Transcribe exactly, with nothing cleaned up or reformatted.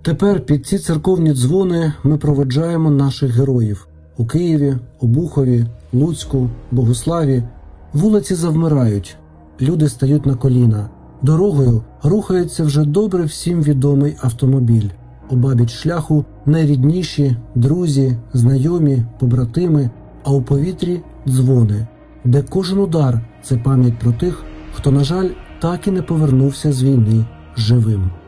Тепер під ці церковні дзвони ми проведжаємо наших героїв. У Києві, Обухові, Луцьку, Богуславі вулиці завмирають, люди стають на коліна. Дорогою рухається вже добре всім відомий автомобіль. Обабіч шляху найрідніші, друзі, знайомі, побратими, а у повітрі дзвони, де кожен удар – це пам'ять про тих, хто, на жаль, так і не повернувся з війни живим.